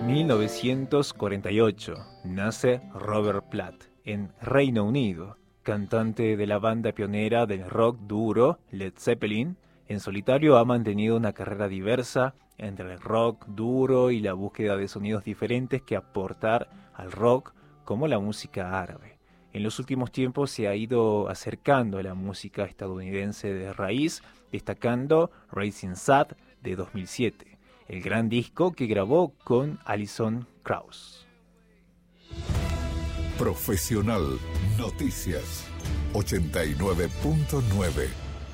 1948 nace Robert Plant en Reino Unido, cantante de la banda pionera del rock duro Led Zeppelin. En solitario ha mantenido una carrera diversa entre el rock duro y la búsqueda de sonidos diferentes que aportar al rock, como la música árabe. En los últimos tiempos se ha ido acercando a la música estadounidense de raíz, destacando Rising Sun de 2007, el gran disco que grabó con Alison Krauss. Profesional Noticias 89.9.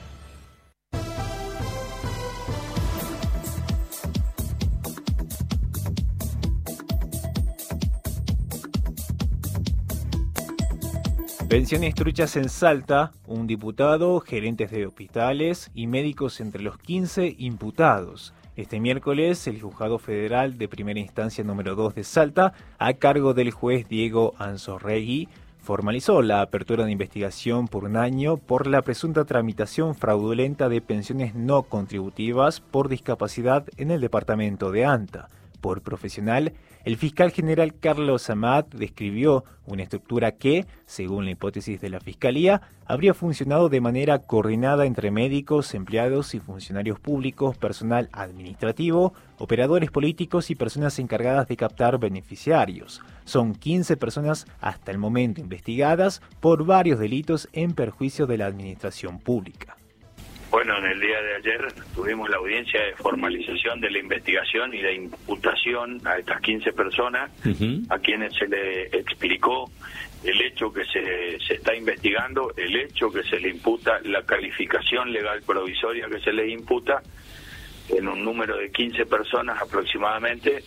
Pensiones truchas en Salta, un diputado, gerentes de hospitales y médicos entre los 15 imputados. Este miércoles, el Juzgado Federal de Primera Instancia número 2 de Salta, a cargo del juez Diego Anzorregui, formalizó la apertura de investigación por un año por la presunta tramitación fraudulenta de pensiones no contributivas por discapacidad en el departamento de Anta. Por profesional, el fiscal general Carlos Amat describió una estructura que, según la hipótesis de la Fiscalía, habría funcionado de manera coordinada entre médicos, empleados y funcionarios públicos, personal administrativo, operadores políticos y personas encargadas de captar beneficiarios. Son 15 personas hasta el momento investigadas por varios delitos en perjuicio de la administración pública. Bueno, en el día de ayer tuvimos la audiencia de formalización de la investigación y de imputación a estas 15 personas, a quienes se le explicó el hecho que se está investigando, el hecho que se le imputa, la calificación legal provisoria que se les imputa, en un número de 15 personas aproximadamente,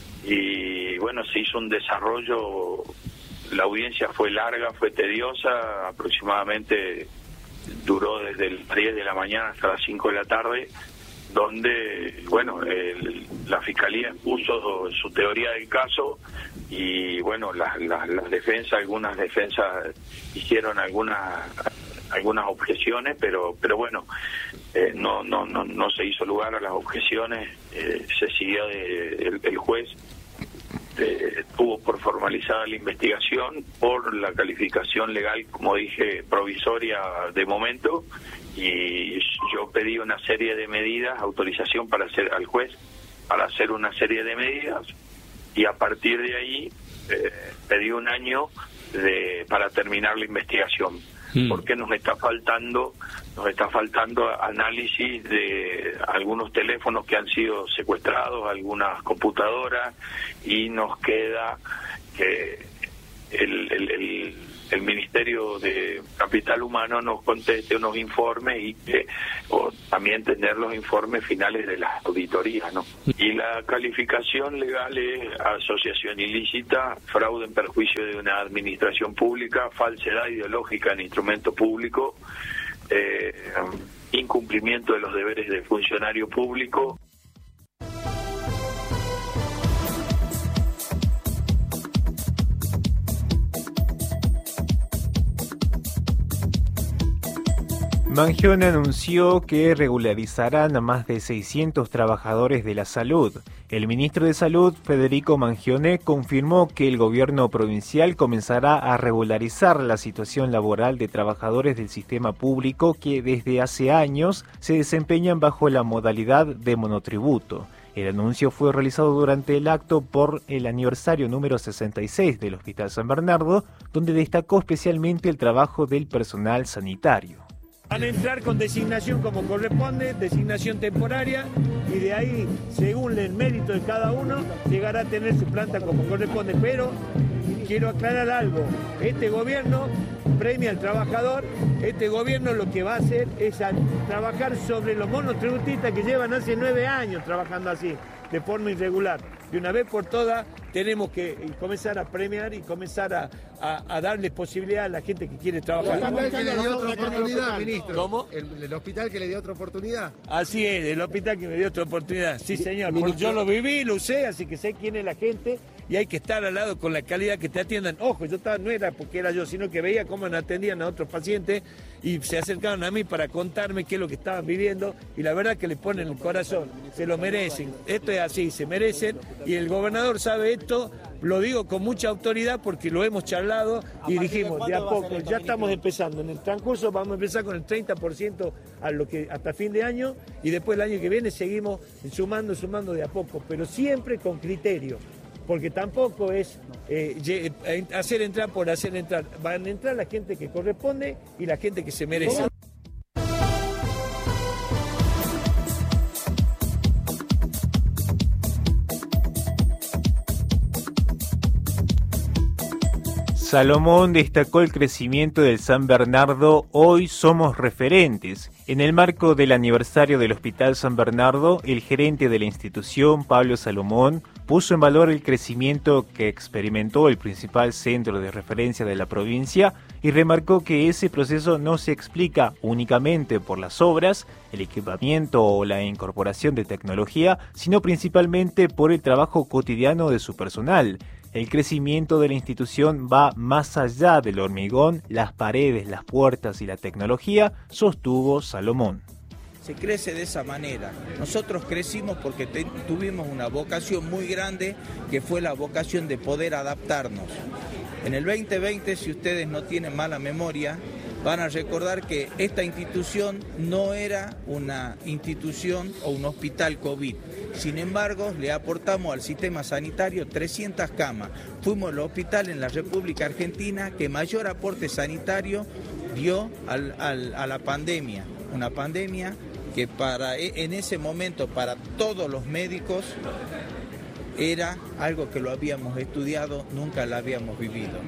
y bueno, se hizo un desarrollo, la audiencia fue larga, fue tediosa, aproximadamente duró desde las 10 de la mañana hasta las 5 de la tarde, donde, bueno, la Fiscalía puso su teoría del caso y, bueno, las defensas, algunas defensas hicieron algunas objeciones, pero bueno, no se hizo lugar a las objeciones, se siguió el juez. Tuvo por formalizada la investigación por la calificación legal, como dije, provisoria de momento, y yo pedí una serie de medidas, autorización al juez para hacer una serie de medidas, y a partir de ahí pedí un año para terminar la investigación, porque nos está faltando análisis de algunos teléfonos que han sido secuestrados, algunas computadoras, y nos queda que el Ministerio de Capital Humano nos conteste unos informes o también tener los informes finales de las auditorías, ¿no? Y la calificación legal es asociación ilícita, fraude en perjuicio de una administración pública, falsedad ideológica en instrumento público, incumplimiento de los deberes de funcionario público. Mangione anunció que regularizarán a más de 600 trabajadores de la salud. El ministro de Salud, Federico Mangione, confirmó que el gobierno provincial comenzará a regularizar la situación laboral de trabajadores del sistema público que desde hace años se desempeñan bajo la modalidad de monotributo. El anuncio fue realizado durante el acto por el aniversario número 66 del Hospital San Bernardo, donde destacó especialmente el trabajo del personal sanitario. Van a entrar con designación como corresponde, designación temporaria, y de ahí, según el mérito de cada uno, llegará a tener su planta como corresponde. Pero quiero aclarar algo, este gobierno premia al trabajador, este gobierno lo que va a hacer es trabajar sobre los monotributistas que llevan hace 9 años trabajando así, de forma irregular. De una vez por todas tenemos que comenzar a premiar y comenzar a darles posibilidad a la gente que quiere trabajar. El hospital que le dio otra oportunidad, ministro. ¿Cómo? El hospital que le dio otra oportunidad. Así es, el hospital que me dio otra oportunidad. Sí, señor. Yo lo viví, lo usé, así que sé quién es la gente y hay que estar al lado con la calidad que te atiendan. Ojo, no era porque era yo, sino que veía cómo me atendían a otros pacientes y se acercaron a mí para contarme qué es lo que estaban viviendo y la verdad que le ponen el corazón. Se lo merecen. Esto es así, se merecen y el gobernador sabe esto, lo digo con mucha autoridad porque lo hemos charlado y dijimos, de a poco, ya estamos empezando, en el transcurso vamos a empezar con el 30% hasta fin de año y después el año que viene seguimos sumando de a poco, pero siempre con criterio. Porque tampoco es hacer entrar por hacer entrar. Van a entrar la gente que corresponde y la gente que se merece. Salomón destacó el crecimiento del San Bernardo. Hoy somos referentes. En el marco del aniversario del Hospital San Bernardo, el gerente de la institución, Pablo Salomón, puso en valor el crecimiento que experimentó el principal centro de referencia de la provincia y remarcó que ese proceso no se explica únicamente por las obras, el equipamiento o la incorporación de tecnología, sino principalmente por el trabajo cotidiano de su personal. El crecimiento de la institución va más allá del hormigón, las paredes, las puertas y la tecnología, sostuvo Salomón. Se crece de esa manera. Nosotros crecimos porque tuvimos una vocación muy grande, que fue la vocación de poder adaptarnos. En el 2020, si ustedes no tienen mala memoria, van a recordar que esta institución no era una institución o un hospital COVID. Sin embargo, le aportamos al sistema sanitario 300 camas. Fuimos el hospital en la República Argentina que mayor aporte sanitario dio a la pandemia. Una pandemia que en ese momento para todos los médicos era algo que lo habíamos estudiado, nunca lo habíamos vivido.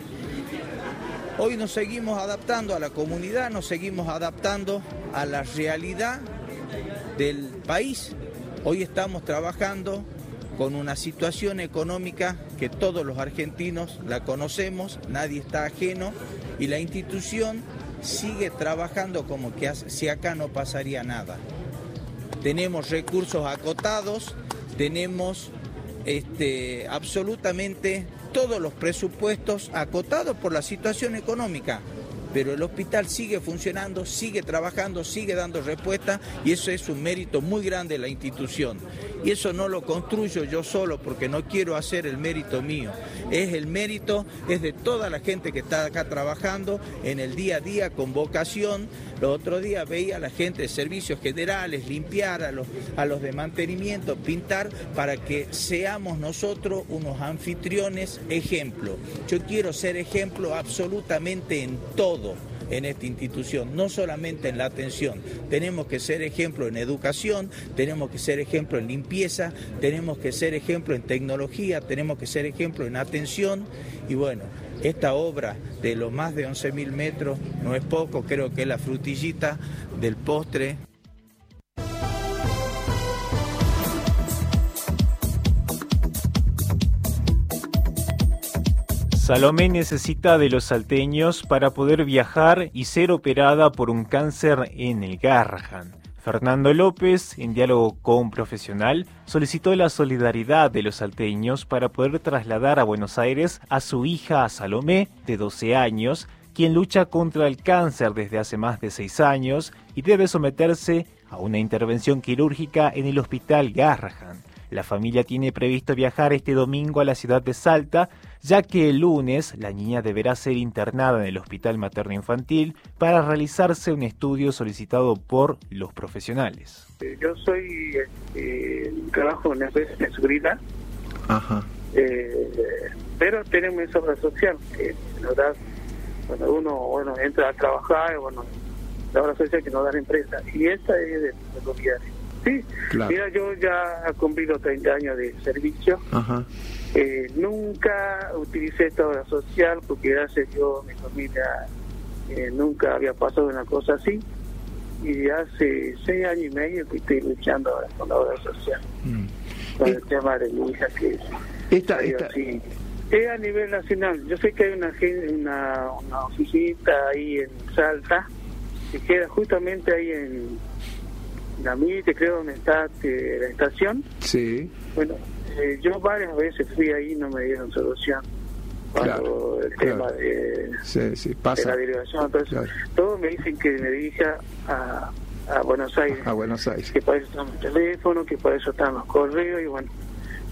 Hoy nos seguimos adaptando a la comunidad, nos seguimos adaptando a la realidad del país. Hoy estamos trabajando con una situación económica que todos los argentinos la conocemos, nadie está ajeno y la institución sigue trabajando como que si acá no pasaría nada. Tenemos recursos acotados, tenemos absolutamente todos los presupuestos acotados por la situación económica, pero el hospital sigue funcionando, sigue trabajando, sigue dando respuesta y eso es un mérito muy grande de la institución. Y eso no lo construyo yo solo porque no quiero hacer el mérito mío. El mérito es de toda la gente que está acá trabajando en el día a día con vocación. Los otros días veía a la gente de servicios generales limpiar, a los de mantenimiento, pintar, para que seamos nosotros unos anfitriones ejemplo. Yo quiero ser ejemplo absolutamente en todo en esta institución, no solamente en la atención. Tenemos que ser ejemplo en educación, tenemos que ser ejemplo en limpieza, tenemos que ser ejemplo en tecnología, tenemos que ser ejemplo en atención y bueno, esta obra de los más de 11.000 metros no es poco, creo que es la frutillita del postre. Salomé necesita de los salteños para poder viajar y ser operada por un cáncer en el Garrahan. Fernando López, en diálogo con un profesional, solicitó la solidaridad de los salteños para poder trasladar a Buenos Aires a su hija Salomé, de 12 años, quien lucha contra el cáncer desde hace más de 6 años y debe someterse a una intervención quirúrgica en el hospital Garrahan. La familia tiene previsto viajar este domingo a la ciudad de Salta, ya que el lunes la niña deberá ser internada en el Hospital Materno Infantil para realizarse un estudio solicitado por los profesionales. Yo soy, trabajo en una empresa de seguridad, pero tenemos esa obra social, que la verdad, cuando uno entra a trabajar, la obra social que nos da la empresa, y esta es de los viajes. Sí, claro. Mira, yo ya he cumplido 30 años de servicio. Nunca utilicé esta obra social porque gracias a Dios, mi familia nunca había pasado una cosa así. Y hace 6 años y medio que estoy luchando ahora con la obra social. Con el tema de mi hija que así. Es a nivel nacional. Yo sé que hay una oficinita ahí en Salta que queda justamente ahí en la MITE, creo, donde está la estación. Sí. Bueno, yo varias veces fui ahí y no me dieron solución. Cuando el tema de la delegación, entonces, todos me dicen que me dirija a Buenos Aires. A Buenos Aires. Que para eso están los teléfonos, que para eso están los correos, y bueno,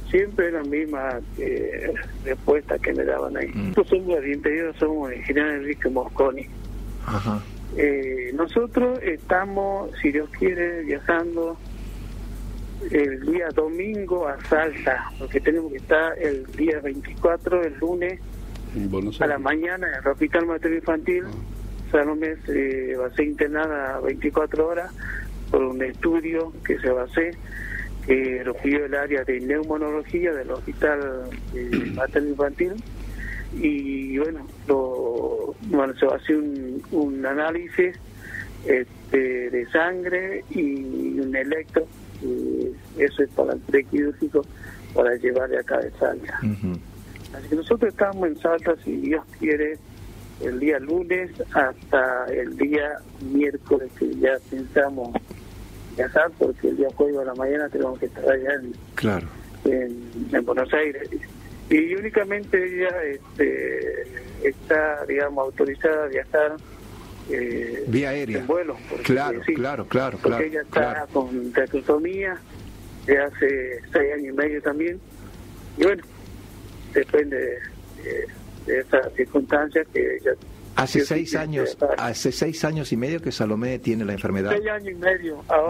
siempre la misma respuesta que me daban ahí. Nosotros somos del interior, somos de General Enrique Mosconi. Ajá. Nosotros estamos, si Dios quiere, viajando el día domingo a Salta, porque tenemos que estar el día 24, el lunes, a la mañana en el Hospital Materno Infantil. Salomé va a ser internada 24 horas por un estudio que se va a hacer, que lo pidió el área de neumonología del Hospital Materno Infantil. Y bueno, se va a hacer un análisis de sangre y un electro, y eso es para el prequirúrgico, para llevar de acá de Salta. Así que nosotros estamos en Salta, si Dios quiere, el día lunes hasta el día miércoles, que ya pensamos viajar, porque el día jueves a la mañana tenemos que estar allá en Buenos Aires. Y únicamente ella está, digamos, autorizada a viajar vía aérea. En vuelo. Porque, claro. Porque ella está con traqueotomía de hace 6 años y medio también. Y bueno, depende de esas circunstancias que ella... Hace 6 años y medio que Salomé tiene la enfermedad. 6 años y medio. Ahora